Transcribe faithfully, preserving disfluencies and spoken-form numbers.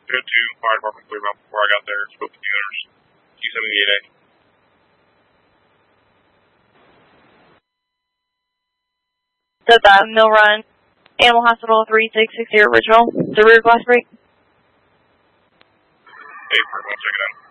zero two, fire department clear about before I got there. Spoke to the owners. Q seventy-eight A. Said that, Mill Run. Animal Hospital three six six zero original. The rear glass break. eight, one, check it out.